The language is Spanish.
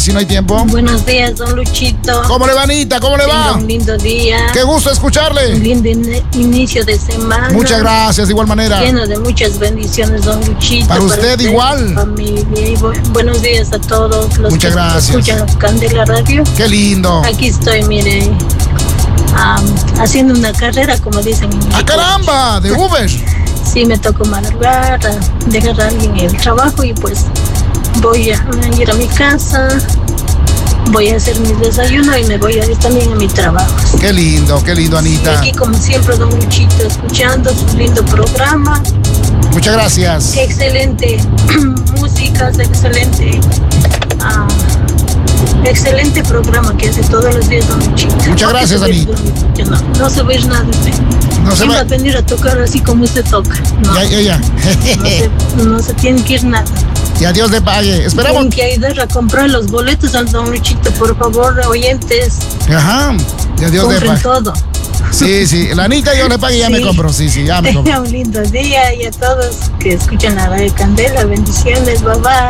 Si no hay tiempo. Buenos días, don Luchito. ¿Cómo le va, Anita? ¿Cómo le va? Un lindo día. Qué gusto escucharle. Un lindo inicio de semana. Muchas gracias, de igual manera. Lleno de muchas bendiciones, don Luchito. Para usted igual. Familia. Y buenos días a todos los muchas que gracias. Escuchan Candela Radio. Qué lindo. Aquí estoy, mire, haciendo una carrera, como dicen. ¡Ah, caramba! ¿De Uber? Sí, me tocó madrugar, dejar a alguien en el trabajo y pues voy a ir a mi casa, voy a hacer mi desayuno y me voy a ir también a mi trabajo. Qué lindo, Anita. Y aquí, como siempre, don Luchito, escuchando su lindo programa. Muchas gracias. Excelente música, excelente programa que hace todos los días, don Luchito. Muchas gracias, Anita. No se va a ir nada usted. No se va a venir a tocar así como usted toca. No, ya. no se tiene que ir nada. Ya Dios le pague. Esperamos. Tienen que ayudar a comprar los boletos al don Luchito, por favor, oyentes. Ajá. Ya Dios le pague. Compren todo. Sí. La Anita yo le pague y ya me compro. Sí, ya me compro. Un lindo día y a todos que escuchan la radio Candela. Bendiciones. Bye bye.